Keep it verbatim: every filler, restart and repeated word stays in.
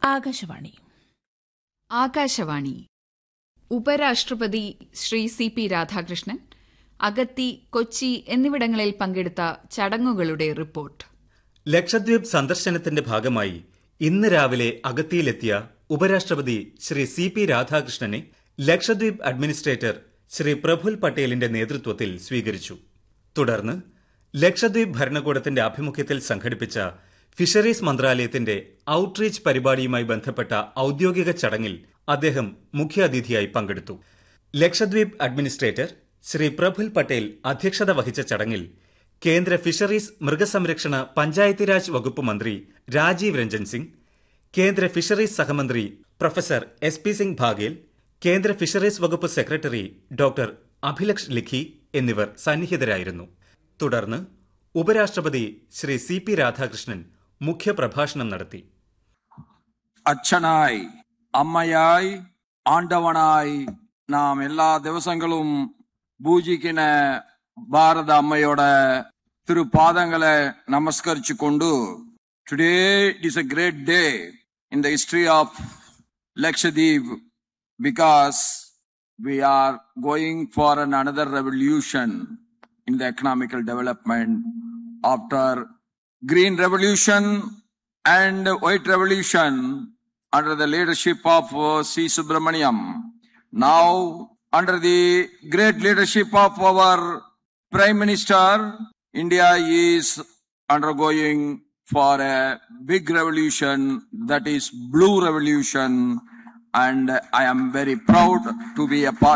ആകാശവാണി ആകാശവാണി ഉപരാഷ്ട്രപതി Shri C P Radhakrishnan Agatti, Kochi എന്നിവിടങ്ങളിൽ പങ്കെടുത്ത ചടങ്ങുകളുടെ റിപ്പോർട്ട്. ലക്ഷദ്വീപ് സന്ദർശനത്തിന്റെ ഭാഗമായി ഇന്ന് രാവിലെ അഗത്തിയിലെത്തിയ ഉപരാഷ്ട്രപതി Shri C P രാധാകൃഷ്ണനെ Lakshadweep administrator Shri Praful പട്ടേലിന്റെ നേതൃത്വത്തിൽ സ്വീകരിച്ചു. തുടർന്ന് ലക്ഷദ്വീപ് ഭരണകൂടത്തിന്റെ ആഭിമുഖ്യത്തിൽ സംഘടിപ്പിച്ച ഫിഷറീസ് മന്ത്രാലയത്തിന്റെ ഔട്ട്റീച്ച് പരിപാടിയുമായി ബന്ധപ്പെട്ട ഔദ്യോഗിക ചടങ്ങിൽ അദ്ദേഹം മുഖ്യാതിഥിയായി പങ്കെടുത്തു. ലക്ഷദ്വീപ് അഡ്മിനിസ്ട്രേറ്റർ ശ്രീ പ്രഫുൽ പട്ടേൽ അധ്യക്ഷത വഹിച്ച ചടങ്ങിൽ കേന്ദ്ര ഫിഷറീസ്, മൃഗസംരക്ഷണ, പഞ്ചായത്ത് രാജ് വകുപ്പ് മന്ത്രി രാജീവ് രഞ്ജൻ സിംഗ്, കേന്ദ്ര ഫിഷറീസ് സഹമന്ത്രി professor S P Singh Baghel, കേന്ദ്ര ഫിഷറീസ് വകുപ്പ് സെക്രട്ടറി ഡോക്ടർ അഭിലക്ഷ് ലിഖി എന്നിവർ സന്നിഹിതരായിരുന്നു. തുടർന്ന് ഉപരാഷ്ട്രപതി ശ്രീ സി പി രാധാകൃഷ്ണൻ മുഖ്യപ്രഭാഷണം നടത്തി. അച്ഛനായി, അമ്മയായി, ആണ്ടവനായി നാം എല്ലാ ദിവസങ്ങളും പൂജിക്കുന്ന ഭാരത അമ്മയുടെ തിരുപാദങ്ങളെ നമസ്കരിച്ചുകൊണ്ട് today is A great day in the history of Lakshadweep because we are going for an another revolution in the economical development after green revolution and white revolution under the leadership of uh, C. Subramaniam. Now under the great leadership of our Prime Minister, India is undergoing for a big revolution, that is blue revolution, and I am very proud to be a part